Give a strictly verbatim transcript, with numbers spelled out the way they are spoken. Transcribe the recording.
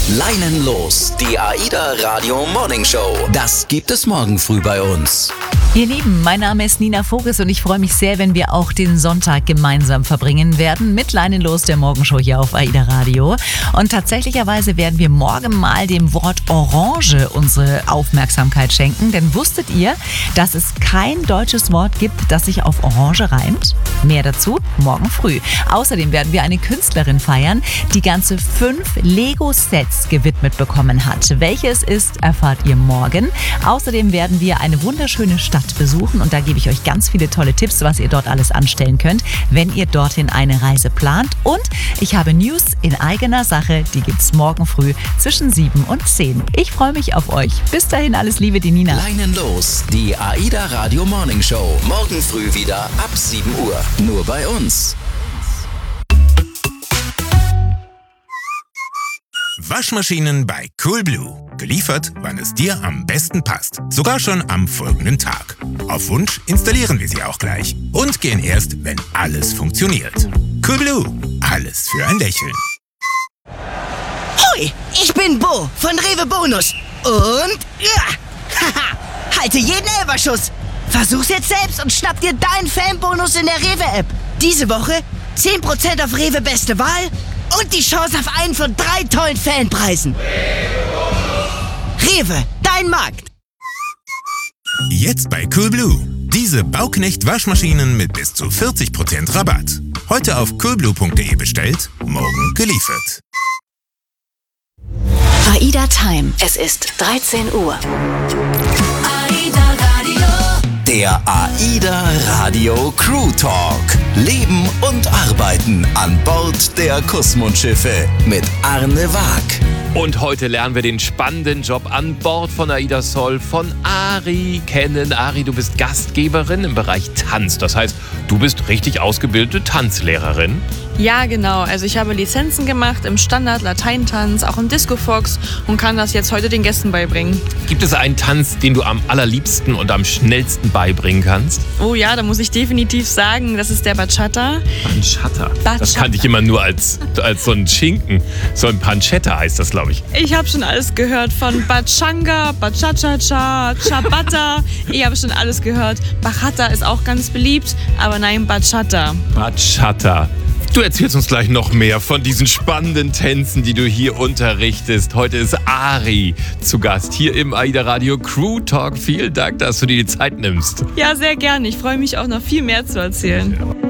Leinenlos, die AIDA Radio Morning Show. Das gibt es morgen früh bei uns. Ihr Lieben, mein Name ist Nina Voges und ich freue mich sehr, wenn wir auch den Sonntag gemeinsam verbringen werden mit Leinenlos, der Morgenshow hier auf AIDA Radio. Und tatsächlicherweise werden wir morgen mal dem Wort Orange unsere Aufmerksamkeit schenken. Denn wusstet ihr, dass es kein deutsches Wort gibt, das sich auf Orange reimt? Mehr dazu morgen früh. Außerdem werden wir eine Künstlerin feiern, die ganze fünf Lego-Sets gewidmet bekommen hat. Welche es ist, erfahrt ihr morgen. Außerdem werden wir eine wunderschöne Stadt besuchen und da gebe ich euch ganz viele tolle Tipps, was ihr dort alles anstellen könnt, wenn ihr dorthin eine Reise plant. Und ich habe News in eigener Sache, die gibt's morgen früh zwischen sieben und zehn. Ich freue mich auf euch. Bis dahin alles Liebe, die Nina. Leinenlos, die AIDA Radio Morning Show. Morgen früh wieder ab sieben Uhr. Nur bei uns. Waschmaschinen bei Coolblue. Geliefert, wann es dir am besten passt. Sogar schon am folgenden Tag. Auf Wunsch installieren wir sie auch gleich. Und gehen erst, wenn alles funktioniert. Coolblue. Alles für ein Lächeln. Hoi, ich bin Bo von Rewe Bonus. Und ja, haha, halte jeden Elferschuss. Versuch's jetzt selbst und schnapp dir deinen Fanbonus in der Rewe-App. Diese Woche zehn Prozent auf Rewe Beste Wahl und die Chance auf einen von drei tollen Fanpreisen. Rewe, dein Markt. Jetzt bei Coolblue. Diese Bauknecht-Waschmaschinen mit bis zu vierzig Prozent Rabatt. Heute auf coolblue punkt de bestellt, morgen geliefert. AIDA Time. Es ist dreizehn Uhr. Der AIDA Radio Crew Talk. Leben und Arbeiten an Bord der Kussmundschiffe mit Arne Waag. Und heute lernen wir den spannenden Job an Bord von AIDA Sol von Ari kennen. Ari, du bist Gastgeberin im Bereich Tanz. Das heißt, du bist richtig ausgebildete Tanzlehrerin. Ja, genau. Also ich habe Lizenzen gemacht im Standard, Lateintanz, auch im Disco-Fox und kann das jetzt heute den Gästen beibringen. Gibt es einen Tanz, den du am allerliebsten und am schnellsten beibringen kannst? Oh ja, da muss ich definitiv sagen, das ist der Bachata. Pancetta. Bachata. Das kannte ich immer nur als, als so ein Schinken. So ein Pancetta heißt das, glaube ich. Ich habe schon alles gehört von Bachanga, Bachachacha, Chabata. Ich habe schon alles gehört. Bachata ist auch ganz beliebt, aber nein, Bachata. Bachata. Du erzählst uns gleich noch mehr von diesen spannenden Tänzen, die du hier unterrichtest. Heute ist Ari zu Gast hier im AIDA Radio Crew Talk. Vielen Dank, dass du dir die Zeit nimmst. Ja, sehr gerne. Ich freue mich auch noch viel mehr zu erzählen.